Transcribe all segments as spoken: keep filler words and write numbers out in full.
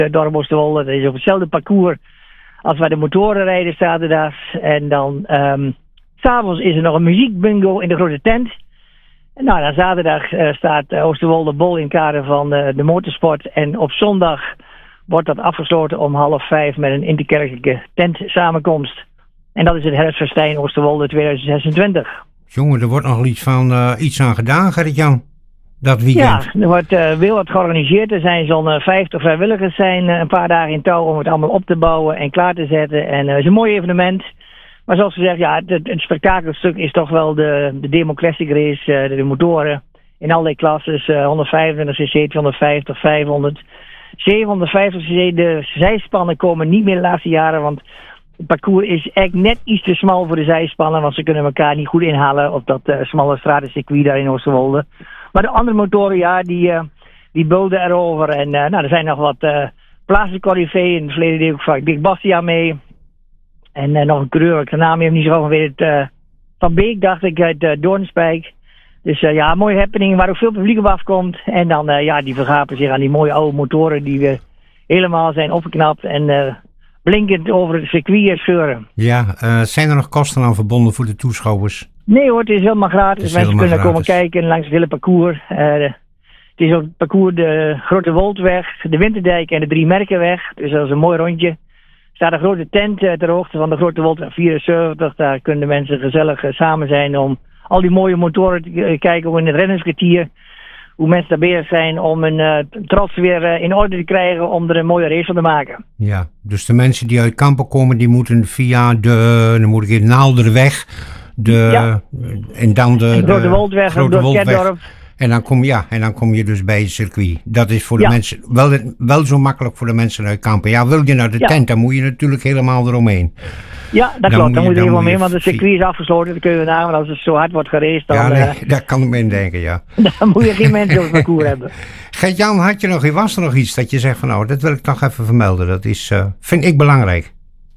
Het dorp Oosterwolde, dat is op hetzelfde parcours als waar de motoren rijden zaterdags. En dan um, s'avonds is er nog een muziekbingo in de grote tent. En nou, dan zaterdag uh, staat uh, Oosterwolde bol in het kader van uh, de motorsport. En op zondag wordt dat afgesloten om half vijf met een interkerkelijke tentsamenkomst. En dat is het herfstfestijn Oosterwolde tweeduizend zesentwintig. Jongen, er wordt nog iets, van, uh, iets aan gedaan, Gerrit-Jan, dat weekend. Ja, er wordt uh, wel wat georganiseerd. Er zijn zo'n uh, vijftig vrijwilligers zijn uh, een paar dagen in touw om het allemaal op te bouwen en klaar te zetten. En uh, het is een mooi evenement. Maar zoals gezegd, ja, het, het, het spektakelstuk is toch wel de, de Demo Classic race, uh, de, de motoren in allerlei klasses, uh, honderdvijfentwintig cc, tweehonderdvijftig, vijfhonderd. zevenhonderdvijftig cc, de zijspannen komen niet meer de laatste jaren, want het parcours is eigenlijk net iets te smal voor de zijspannen, want ze kunnen elkaar niet goed inhalen op dat uh, smalle stratencircuit daar in Oosterwolde. Maar de andere motoren, ja, die, uh, die bulden erover. En uh, nou, er zijn nog wat uh, plaatselijke corriveeën. In het verleden deed ik vaak Dick Bastiaan mee. En uh, nog een coureur, ik de naam even niet zo van weet. Uh, van Beek, dacht ik, uit uh, Doornspijk. Dus uh, ja, een mooie happening waar ook veel publiek op afkomt. En dan, uh, ja, die vergapen zich aan die mooie oude motoren die weer helemaal zijn opgeknapt en uh, blinkend over het circuit scheuren. Ja, uh, zijn er nog kosten aan verbonden voor de toeschouwers? Nee hoor, het is helemaal gratis. Is Mensen helemaal kunnen gratis. komen kijken langs het hele parcours. Uh, de, het is op het parcours de Grote Woldweg, de Winterdijk en de Drie Merkenweg. Dus dat is een mooi rondje. Er staat een grote tent uh, ter hoogte van de Grote Woldweg vierenzeventig. Daar kunnen de mensen gezellig uh, samen zijn om al die mooie motoren te uh, kijken, hoe in het rennerskwartier. Hoe mensen daar bezig zijn om hun uh, trots weer uh, in orde te krijgen om er een mooie race van te maken. Ja, dus de mensen die uit Kampen komen, die moeten via de, dan moet ik in Naalderweg, de, Ja. en dan de, de Grote de Woldweg, Grote door Woldweg. Kerkdorp. En dan, kom, ja, en dan kom je dus bij het circuit. Dat is voor de Ja. mensen wel, wel zo makkelijk voor de mensen uit Kampen. Ja, wil je naar de Ja. tent, dan moet je natuurlijk helemaal eromheen. Ja, dat Dan klopt. moet Dan je- moet je dan er moet mee, je want het vi- circuit is afgesloten. Dan kun je nagaan, als het zo hard wordt geraced, dan, Ja, nee, uh, daar kan ik me in denken, ja. dan moet je geen mensen op het parcours hebben. Gert-Jan, had je nog, was er nog iets dat je zegt van nou, dat wil ik toch even vermelden. Dat is, uh, vind ik belangrijk.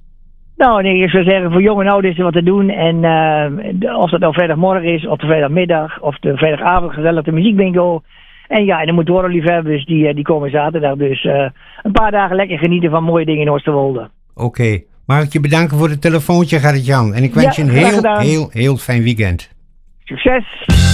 Nou, nee, ik zou zeggen, voor jong en oud is er wat te doen. En uh, de- of dat nou vrijdagmorgen is, of de vrijdagmiddag, of de vrijdagavond gezellig de muziekbingo. En ja, en de motorenliefhebbers, die, uh, die komen zaterdag. Dus uh, een paar dagen lekker genieten van mooie dingen in Oosterwolde. Oké, okay. Mag ik je bedanken voor het telefoontje, Gerrit-Jan. En ik wens Ja, je een graag heel, gedaan. heel, heel fijn weekend. Succes!